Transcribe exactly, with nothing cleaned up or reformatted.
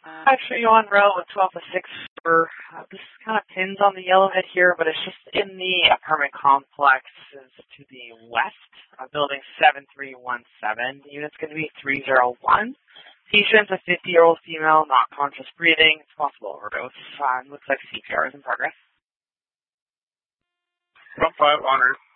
Actually, you on route with twelve to six. For, uh, this kind of pins on the yellowhead here, but it's just in the apartment complex to the west of building seven three one seven. The unit's going to be three oh one. Patient's a fifty-year-old female, not conscious breathing. It's possible overdose. Uh, looks like C P R is in progress. Route five, honored.